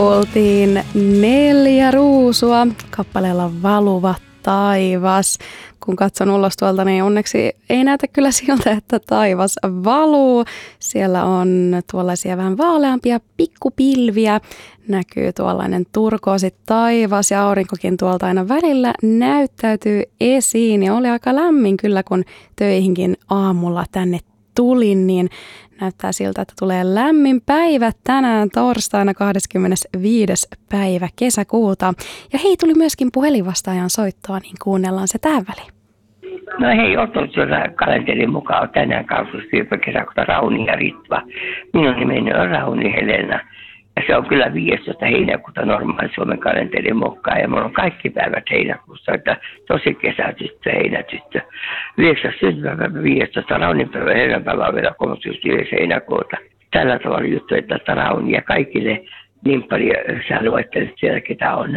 Oltiin 4 ruusua kappaleella Valuva taivas. Kun katson ulos tuolta, niin onneksi ei näytä kyllä siltä, että taivas valuu. Siellä on tuollaisia vähän vaaleampia pikkupilviä. Näkyy tuollainen turkoosi taivas ja aurinkokin tuolta aina välillä näyttäytyy esiin. Ja oli aika lämmin kyllä, kun töihinkin aamulla tänne tulin, niin näyttää siltä, että tulee lämmin päivä tänään torstaina 25. päivä kesäkuuta. Ja hei, tuli myöskin puhelinvastaajan soittoa, niin kuunnellaan se tähän väliin. No hei, ortodoksisen kalenterin mukaan tänään kaustusvirpa kesäkuuta Rauni ja Ritva. Minun nimeni on Rauni Helena. Ja se on kyllä 15. heinäkuuta normaali Suomen kalenterin mukaan. Ja mulla on kaikki päivät heinäkuussa, että tosi kesätyttö, heinätyttö. 9. syntymäpäivä 15. Raunipäivä, Helena-päivä on vielä 39. heinäkuuta. Tällä tavalla juttu, että Rauni ja kaikille niin paljon sä luettelet siellä, ketä on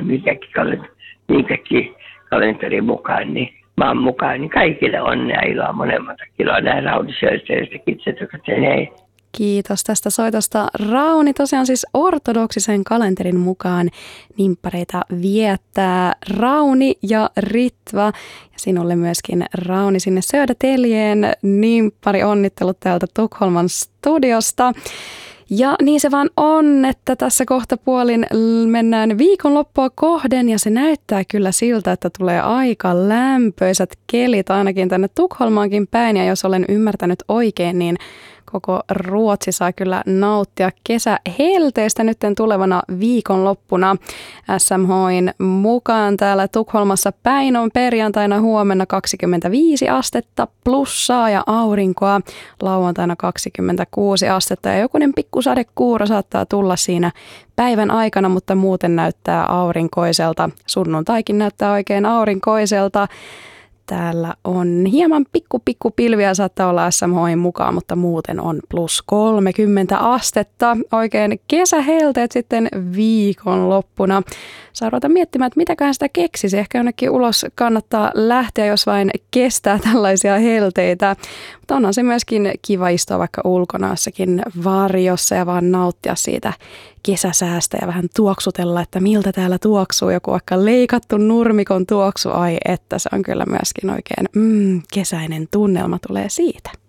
minkäkin kalenterin mukaan, niin maan mukaan, niin kaikille onnea iloa monemmalta kiloa. Näin Rauni Sölsteistä kitsetykäteen. Kiitos tästä soitosta. Rauni tosiaan siis ortodoksisen kalenterin mukaan nimppareita viettää Rauni ja Ritva. Ja sinulle myöskin Rauni sinne Södertäljeen nimppari onnittelut täältä Tukholman studiosta. Ja niin se vaan on, että tässä kohta puolin mennään viikonloppua kohden ja se näyttää kyllä siltä, että tulee aika lämpöisät kelit ainakin tänne Tukholmaankin päin. Ja jos olen ymmärtänyt oikein, niin koko Ruotsi saa kyllä nauttia kesähelteistä nyt tulevana viikonloppuna. SMH:n mukaan täällä Tukholmassa päin on perjantaina huomenna 25 astetta plussaa ja aurinkoa. Lauantaina 26 astetta ja jokunen pikkusadekuuro saattaa tulla siinä päivän aikana, mutta muuten näyttää aurinkoiselta. Sunnuntaikin näyttää oikein aurinkoiselta. Täällä on hieman pikku pilviä saattaa olla SMH:n mukaan, mutta muuten on plus 30 astetta. Oikein kesähelteet sitten viikonloppuna. Saa ruveta miettimään, että mitäköhän sitä keksisi. Ehkä jonnekin ulos kannattaa lähteä, jos vain kestää tällaisia helteitä. Mutta onhan se myöskin kiva istua vaikka ulkonaassakin varjossa ja vaan nauttia siitä kesäsäästä ja vähän tuoksutella, että miltä täällä tuoksuu. Joku vaikka leikattu nurmikon tuoksu, ai että se on kyllä myöskin oikein kesäinen tunnelma tulee siitä.